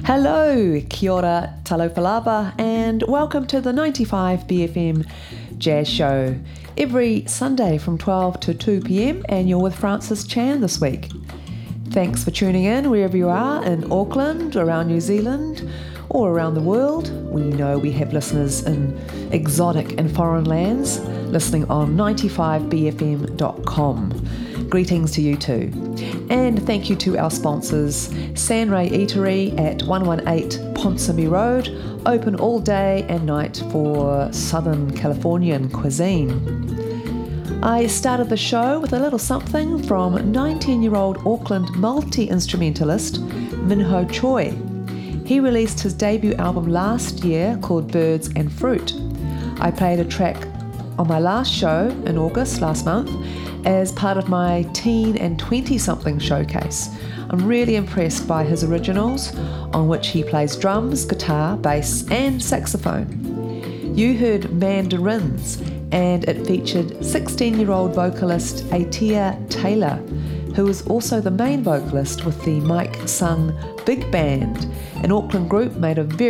Hello, kia ora, talofa lava, and welcome to the 95BFM Jazz Show. Every Sunday from 12 to 2 p.m, and you're with Francis Chan this week. Thanks for tuning in wherever you are in Auckland, around New Zealand, or around the world. We know we have listeners in exotic and foreign lands listening on 95bfm.com. Greetings to you too. And thank you to our sponsors, Sanray Eatery at 118 Ponsonby Road, open all day and night for Southern Californian cuisine. I started the show with a little something from 19-year-old Auckland multi-instrumentalist Minho Choi. He released his debut album last year called Birds and Fruit. I played a track on my last show in August last month as part of my teen and 20-something showcase. I'm really impressed by his originals, on which he plays drums, guitar, bass and saxophone. You heard Mandarins, and it featured 16-year-old vocalist Atia Taylor, who is also the main vocalist with the Mike Sung Big Band, an Auckland group made up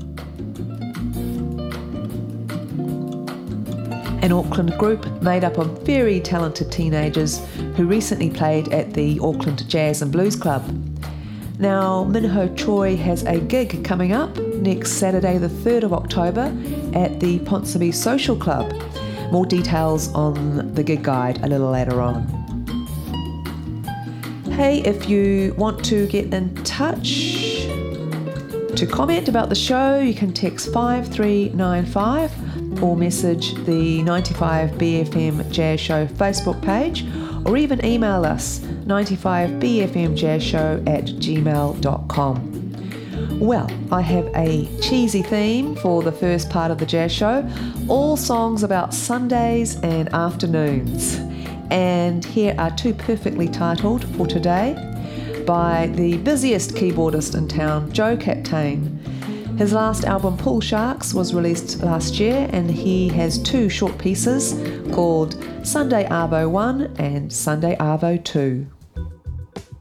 of very talented teenagers who recently played at the Auckland Jazz and Blues Club. Now, Minho Choi has a gig coming up next Saturday the 3rd of October at the Ponsonby Social Club. More details on the gig guide a little later on. Hey, if you want to get in touch to comment about the show, you can text 5395 or message the 95BFM Jazz Show Facebook page, or even email us 95bfmjazzshow@gmail.com. Well, I have a cheesy theme for the first part of the Jazz Show, all songs about Sundays and afternoons. And here are two perfectly titled for today by the busiest keyboardist in town, Joe Captain. His last album, Pool Sharks, was released last year, and he has two short pieces called Sunday Arvo 1 and Sunday Arvo 2.